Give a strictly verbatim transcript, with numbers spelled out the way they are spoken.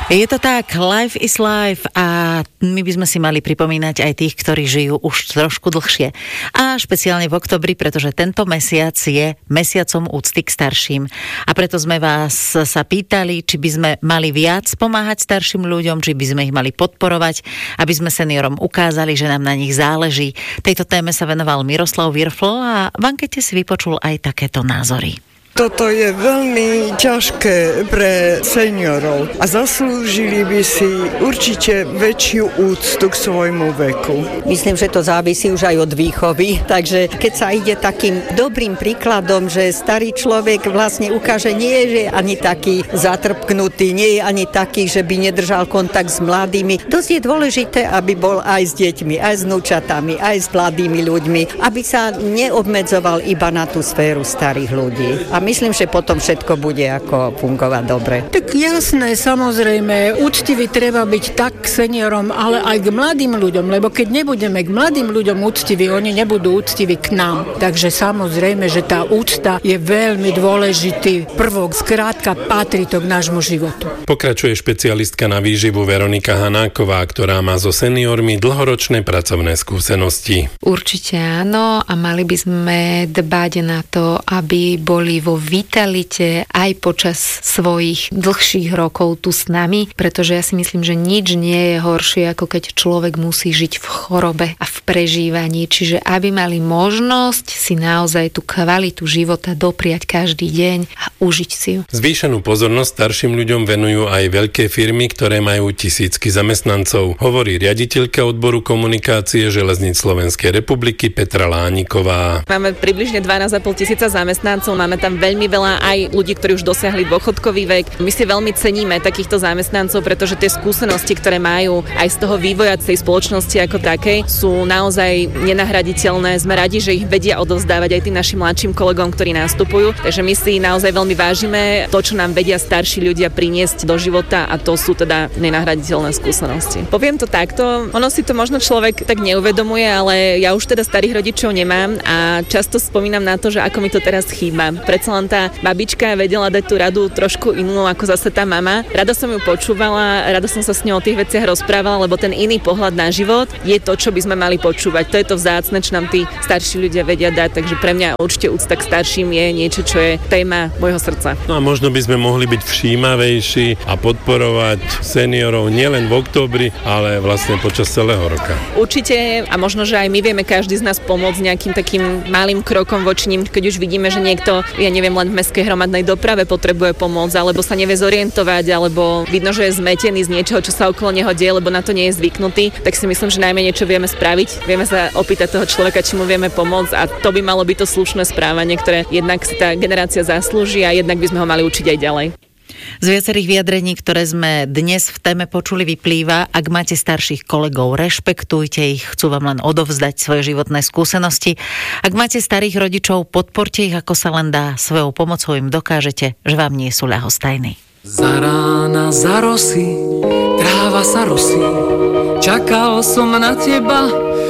Je to tak, life is life a my by sme si mali pripomínať aj tých, ktorí žijú už trošku dlhšie. A špeciálne v oktobri, pretože tento mesiac je mesiacom úcty k starším. A preto sme vás sa pýtali, či by sme mali viac pomáhať starším ľuďom, či by sme ich mali podporovať, aby sme seniorom ukázali, že nám na nich záleží. Tejto téme sa venoval Miroslav Virfl a v ankete si vypočul aj takéto názory. Toto je veľmi ťažké pre seniorov a zaslúžili by si určite väčšiu úctu k svojmu veku. Myslím, že to závisí už aj od výchovy, takže keď sa ide takým dobrým príkladom, že starý človek vlastne ukáže, nie je ani taký zatrpknutý, nie je ani taký, že by nedržal kontakt s mladými. Dosť je dôležité, aby bol aj s deťmi, aj s vnúčatami, aj s mladými ľuďmi, aby sa neobmedzoval iba na tú sféru starých ľudí. A myslím, že potom všetko bude ako fungovať dobre. Tak jasné, samozrejme, úctivý treba byť tak k seniorom, ale aj k mladým ľuďom, lebo keď nebudeme k mladým ľuďom úctiví, oni nebudú úctiví k nám. Takže samozrejme, že tá úcta je veľmi dôležitý prvok, skrátka patrí to k nášmu životu. Pokračuje špecialistka na výživu Veronika Hanáková, ktorá má so seniormi dlhoročné pracovné skúsenosti. Určite áno a mali by sme dbať na to, aby boli vo vitalite aj počas svojich dlhších rokov tu s nami, pretože ja si myslím, že nič nie je horšie, ako keď človek musí žiť v chorobe a v prežívaní, čiže aby mali možnosť si naozaj tú kvalitu života dopriať každý deň a užiť si ju. Zvýšenú pozornosť starším ľuďom venujú aj veľké firmy, ktoré majú tisícky zamestnancov, hovorí riaditeľka odboru komunikácie Železníc Slovenskej republiky Petra Lániková. Máme približne dvanásť a pol tisíca zamestnancov, máme tam veľmi veľa aj ľudí, ktorí už dosiahli dôchodkový vek. My si veľmi ceníme takýchto zamestnancov, pretože tie skúsenosti, ktoré majú aj z toho vývoja tej spoločnosti ako takej, sú naozaj nenahraditeľné. Sme radi, že ich vedia odovzdávať aj tým našim mladším kolegom, ktorí nastupujú. Takže my si naozaj veľmi vážime to, čo nám vedia starší ľudia priniesť do života a to sú teda nenahraditeľné skúsenosti. Poviem to takto, ono si to možno človek tak neuvedomuje, ale ja už teda starých rodičov nemám a často spomínam na to, že ako mi to teraz chýba. Predsa len tá babička vedela dať tú radu trošku inú ako zase tá mama. Rada som ju počúvala, rada som sa s ňou o tých veciach rozprávala, lebo ten iný pohľad na život je to, čo by sme mali počúvať. To je to vzácne, čo nám tí starší ľudia vedia dať, takže pre mňa určite úcta k starším je niečo, čo je téma môjho srdca. No a možno by sme mohli byť všímavejší a podporovať seniorov nielen v októbri, ale vlastne počas celého roka. Určite a možno, že aj my vieme každý z nás pomôcť nejakým takým malým krokom voči nim, keď už vidíme, že niekto, ja neviem, len v mestskej hromadnej doprave potrebuje pomôcť, alebo sa nevie zorientovať, alebo vidno, že je zmetený z niečoho, čo sa okolo neho deje, lebo na to nie je zvyknutý, tak si myslím, že najmenej čo vieme spraviť. Vieme sa opýtať toho človeka, či mu vieme pomôcť a to by malo byť to slušné správanie, ktoré jednak si tá generácia zaslúži a jednak by sme ho mali učiť aj ďalej. Z viacerých vyjadrení, ktoré sme dnes v téme počuli, vyplýva, ak máte starších kolegov, rešpektujte ich, chcú vám len odovzdať svoje životné skúsenosti. Ak máte starých rodičov, podporte ich, ako sa len dá, svojou pomocou im dokážete, že vám nie sú ľahostajní. Za rána, za rosy, tráva sa rosí, čakal som na teba,